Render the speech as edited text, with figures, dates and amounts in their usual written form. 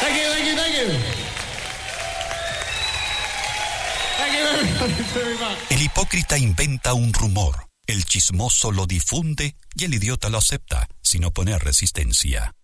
Thank you, thank you, thank you. Thank you very much. El hipócrita inventa un rumor, el chismoso lo difunde y el idiota lo acepta sin oponer resistencia.